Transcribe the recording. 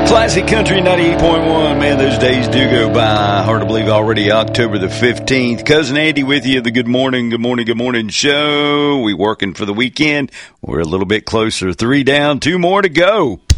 Classic Country 98.1. Man, those days do go by. Hard to believe already October the 15th. Cousin Andy with you, the Good Morning show. We working for the weekend. We're a little bit closer. 3 down, 2 more to go.